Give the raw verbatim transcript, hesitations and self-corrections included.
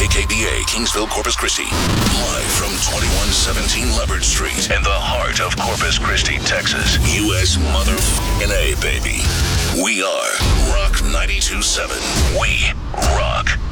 K B A, Kingsville, Corpus Christi. Live from twenty-one seventeen Leopard Street in the heart of Corpus Christi, Texas. U S motherfucking A, baby. We are Rock ninety-two point seven. We rock.